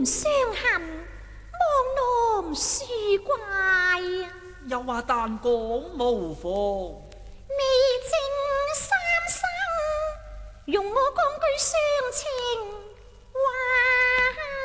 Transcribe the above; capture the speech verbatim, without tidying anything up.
念相恨，望侬恕怪。 有話但講無妨。 未正三生，容我講句相情話。